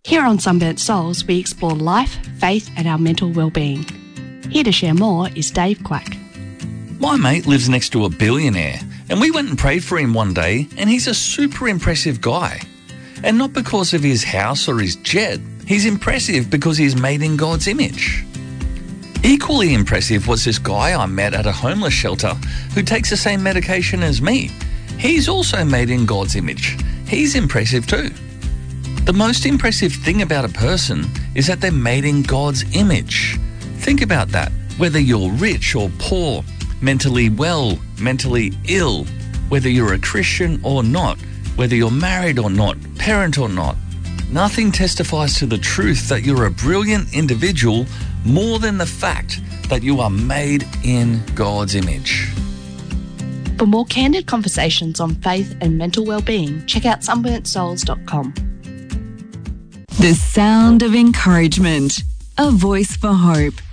Here on Sunburnt Souls, we explore life, faith and our mental well-being. Here to share more is Dave Quack. My mate lives next to a billionaire, and we went and prayed for him one day, and he's a super impressive guy. And not because of his house or his jet. He's impressive because he's made in God's image. Equally impressive was this guy I met at a homeless shelter who takes the same medication as me. He's also made in God's image. He's impressive too. The most impressive thing about a person is that they're made in God's image. Think about that. Whether you're rich or poor, mentally well, mentally ill, whether you're a Christian or not, whether you're married or not, parent or not, nothing testifies to the truth that you're a brilliant individual more than the fact that you are made in God's image. For more candid conversations on faith and mental well-being, check out sunburntsouls.com. The sound of encouragement. A voice for hope.